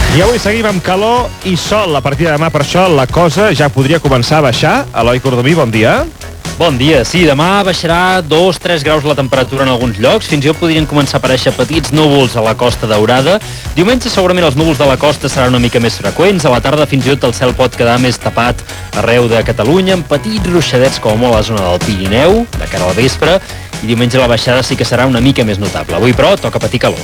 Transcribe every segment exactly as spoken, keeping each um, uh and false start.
I avui seguim amb calor i sol. A partir de demà, per això, la cosa ja podria començar a baixar. Eloi Cordomí, bon dia. Bon dia. Sí, demà baixarà dos a tres graus la temperatura en alguns llocs. Fins i tot podrien començar a aparèixer petits núvols a la Costa Daurada. Diumenge segurament els núvols de la costa seran una mica més freqüents. A la tarda fins i tot el cel pot quedar més tapat arreu de Catalunya, amb petits ruixadets com a molt a la zona del Pirineu, de cara al vespre. I diumenge la baixada sí que serà una mica més notable. Avui, però, toca patir calor.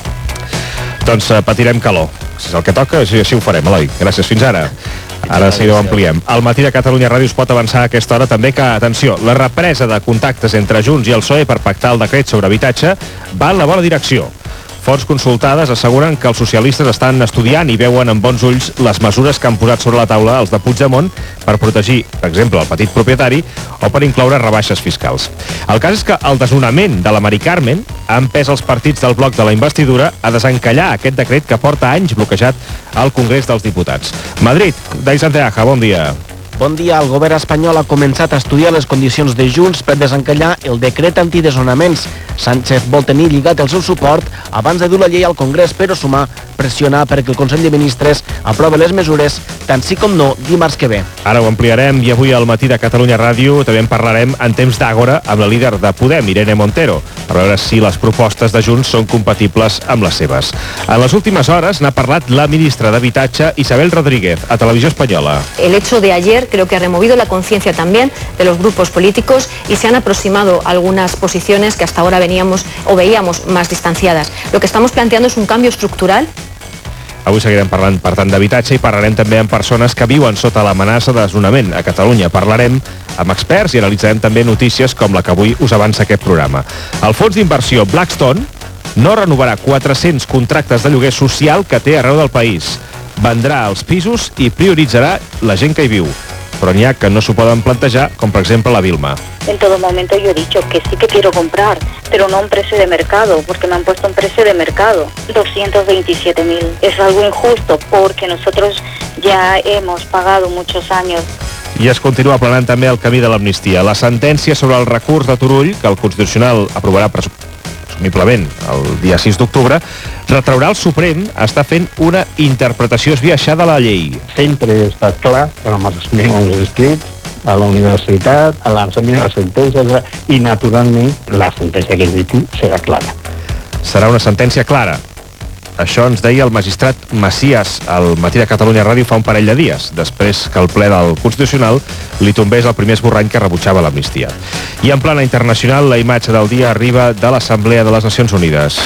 Doncs uh, patirem calor. Si és el que toca, així, així ho farem, Eloi. Gràcies, fins ara. Ara sí ho ampliem. Al matí de Catalunya Ràdio es pot avançar a aquesta hora també que, atenció, la represa de contactes entre Junts i el P S O E per pactar el decret sobre habitatge va en la bona direcció. Fonts consultades asseguren que els socialistes estan estudiant i veuen amb bons ulls les mesures que han posat sobre la taula els de Puigdemont per protegir, per exemple, el petit propietari o per incloure rebaixes fiscals. El cas és que el desnonament de la Mari Carmen ha empès els partits del bloc de la investidura a desencallar aquest decret que porta anys bloquejat al Congrés dels Diputats. Madrid, Dai Santeaja, bon dia. Bon dia. El govern espanyol ha començat a estudiar les condicions de Junts per desencallar el decret antidesnonaments. Sánchez vol tenir lligat el seu suport abans de dur la llei al Congrés, però sumar pressionar perquè el Consell de Ministres aprove les mesures tant sí com no dimarts que ve. Ara ho ampliarem i avui al matí de Catalunya Ràdio també en parlarem en temps d'àgora amb la líder de Podem, Irene Montero, per veure si les propostes de Junts són compatibles amb les seves. En les últimes hores n'ha parlat la ministra d'Habitatge, Isabel Rodríguez, a Televisió Espanyola. El hecho de ayer creo que ha removido la conciencia también de los grupos políticos y se han aproximado algunas posiciones que hasta ahora veníamos o veíamos más distanciadas. Lo que estamos planteando es un cambio estructural. Avui seguirem parlant, per tant, d'habitatge i parlarem també amb persones que viuen sota l'amenaça de desnonament a Catalunya. Parlarem amb experts i analitzarem també notícies com la que avui us avança aquest programa. El fons d'inversió Blackstone no renovarà quatre-cents contractes de lloguer social que té arreu del país. Vendrà els pisos i prioritzarà la gent que hi viu. Però n'hi ha que no s'ho poden plantejar, com per exemple la Vilma. En todo momento yo he dicho que sí que quiero comprar, pero no a un precio de mercado, porque me han puesto un precio de mercado, doscientos veintisiete mil. Es algo injusto porque nosotros ya hemos pagado muchos años. I es continua aplanant també el camí de l'amnistia. La sentència sobre el recurs de Turull, que el Constitucional aprovarà presumiblement el dia sis d'octubre, retraurà el Suprem està fent una interpretació esbiaixada de la llei. Sempre he estat clar, però amb els meus escrits, a la universitat, a les meves sentències, i naturalment la sentència que he serà clara. Serà una sentència clara. Això ens deia el magistrat Macias al matí de Catalunya Ràdio fa un parell de dies, després que el ple del Constitucional li tombés el primer esborrany que rebutjava l'amnistia. I en plana internacional, la imatge del dia arriba de l'Assemblea de les Nacions Unides.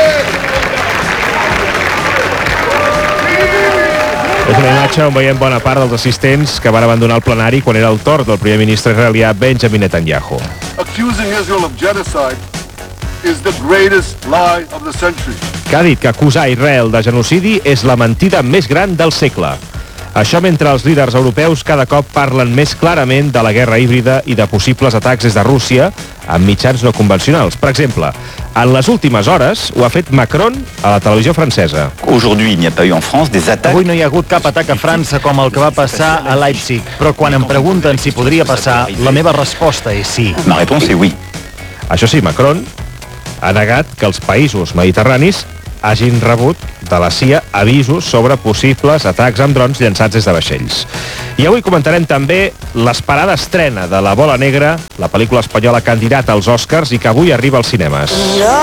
És una imatge on veiem bona part dels assistents que van abandonar el plenari quan era el torn del primer ministre israelià Benjamin Netanyahu. Accusing Israel of genocide is the greatest lie of the century. Que ha dit que acusar Israel de genocidi és la mentida més gran del segle. Això mentre els líders europeus cada cop parlen més clarament de la guerra híbrida i de possibles atacs des de Rússia amb mitjans no convencionals. Per exemple, en les últimes hores ho ha fet Macron a la televisió francesa. Avui no hi ha hagut cap atac a França com el que va passar a Leipzig, però quan em pregunten si podria passar, la meva resposta és sí. Això sí, Macron ha negat que els països mediterranis hagin rebut de la C I A avisos sobre possibles atacs amb drons llançats des de vaixells. I avui comentarem també l'esperada estrena de La Bola Negra, la pel·lícula espanyola candidata als Oscars i que avui arriba als cinemes.